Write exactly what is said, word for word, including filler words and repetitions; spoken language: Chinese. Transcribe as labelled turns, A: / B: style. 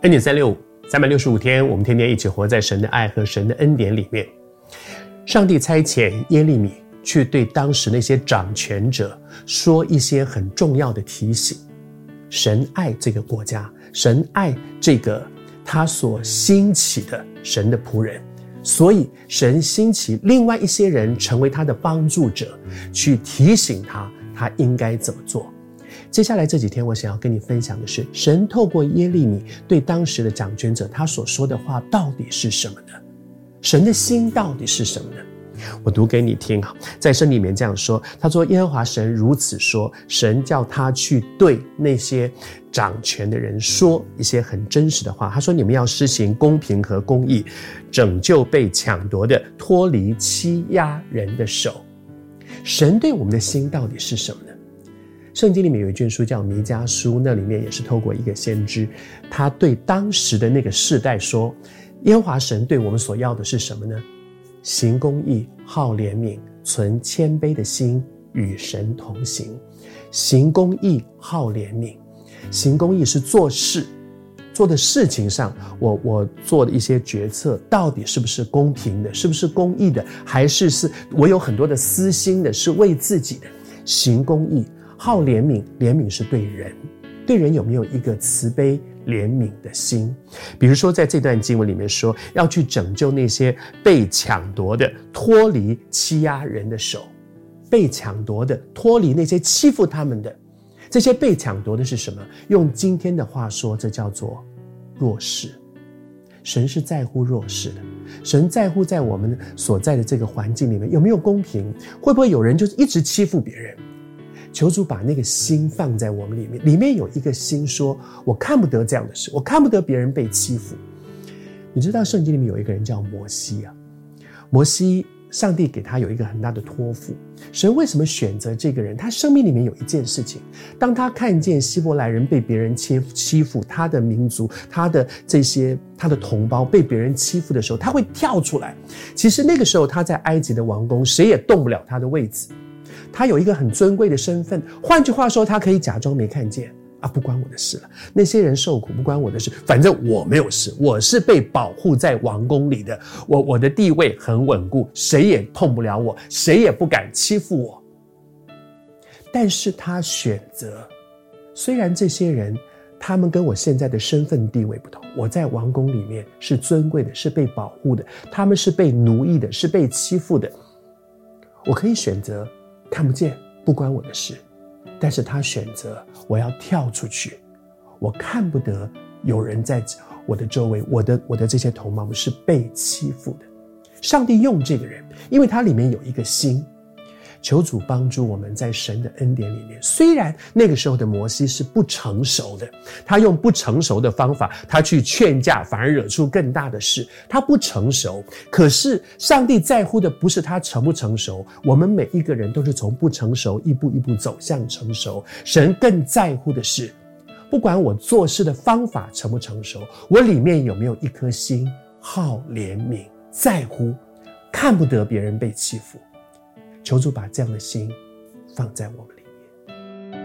A: 恩典三六五，三百六十五天，我们天天一起活在神的爱和神的恩典里面。上帝差遣耶利米去对当时那些掌权者说一些很重要的提醒。神爱这个国家，神爱这个他所兴起的神的仆人，所以神兴起另外一些人成为他的帮助者，去提醒他他应该怎么做。接下来这几天我想要跟你分享的是，神透过耶利米对当时的掌权者他所说的话到底是什么呢？神的心到底是什么呢？我读给你听，在圣经里面这样说，他说耶和华神如此说，神叫他去对那些掌权的人说一些很真实的话。他说，你们要施行公平和公义，拯救被抢夺的，脱离欺压人的手。神对我们的心到底是什么呢？圣经里面有一卷书叫弥迦书，那里面也是透过一个先知，他对当时的那个世代说，耶和华神对我们所要的是什么呢？行公义，好怜悯，存谦卑的心，与神同行。行公义，好怜悯。行公义是做事，做的事情上，我我做的一些决策到底是不是公平的，是不是公义的，还是是我有很多的私心的，是为自己的。行公义，好怜悯，怜悯是对人，对人有没有一个慈悲怜悯的心？比如说在这段经文里面说，要去拯救那些被抢夺的，脱离欺压人的手。被抢夺的，脱离那些欺负他们的。这些被抢夺的是什么？用今天的话说，这叫做弱势。神是在乎弱势的，神在乎在我们所在的这个环境里面有没有公平，会不会有人就是一直欺负别人。求主把那个心放在我们里面，里面有一个心说，我看不得这样的事，我看不得别人被欺负。你知道圣经里面有一个人叫摩西啊，摩西上帝给他有一个很大的托付。神为什么选择这个人？他生命里面有一件事情，当他看见希伯来人被别人欺负，他的民族，他的这些他的同胞被别人欺负的时候，他会跳出来。其实那个时候他在埃及的王宫，谁也动不了他的位置，他有一个很尊贵的身份，换句话说，他可以假装没看见啊，不关我的事了。那些人受苦不关我的事，反正我没有事，我是被保护在王宫里的，我我的地位很稳固，谁也碰不了我，谁也不敢欺负我。但是他选择，虽然这些人他们跟我现在的身份地位不同，我在王宫里面是尊贵的，是被保护的，他们是被奴役的，是被欺负的，我可以选择看不见，不关我的事。但是他选择我要跳出去，我看不得有人在我的周围，我的我的这些同胞们是被欺负的。上帝用这个人，因为他里面有一个心。求主帮助我们在神的恩典里面，虽然那个时候的摩西是不成熟的，他用不成熟的方法，他去劝架，反而惹出更大的事。他不成熟，可是上帝在乎的不是他成不成熟，我们每一个人都是从不成熟一步一步走向成熟。神更在乎的是，不管我做事的方法成不成熟，我里面有没有一颗心好怜悯，在乎，看不得别人被欺负。求主把这样的心放在我们里面。